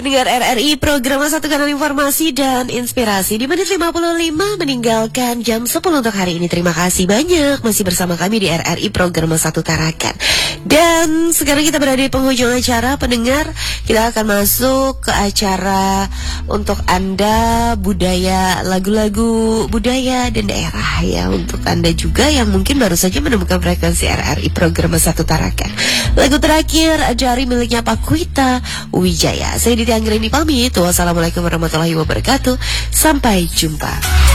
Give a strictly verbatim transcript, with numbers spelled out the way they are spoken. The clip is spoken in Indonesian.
Pendengar R R I, program Satu Kanal Informasi dan Inspirasi di menit lima puluh lima meninggalkan jam sepuluh untuk hari ini. Terima kasih banyak masih bersama kami di R R I program Satu Tarakan. Dan sekarang kita berada di penghujung acara. Pendengar, kita akan masuk ke acara untuk Anda budaya, lagu-lagu budaya dan daerah ya. Untuk Anda juga yang mungkin baru saja menemukan frekuensi R R I program Satu Tarakan. Lagu terakhir dari miliknya Pak Kuita Wijaya. Saya Diti Anggreni pamit. Wassalamualaikum warahmatullahi wabarakatuh. Sampai jumpa.